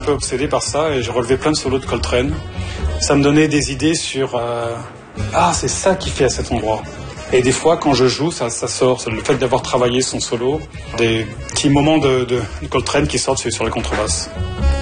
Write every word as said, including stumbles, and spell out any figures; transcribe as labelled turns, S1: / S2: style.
S1: Un peu obsédé par ça et j'ai relevé plein de solos de Coltrane. Ça me donnait des idées sur euh, ah c'est ça qu'il fait à cet endroit. Et des fois quand je joue ça, ça sort, le fait d'avoir travaillé son solo, des petits moments de, de, de Coltrane qui sortent sur, sur la contrebasse.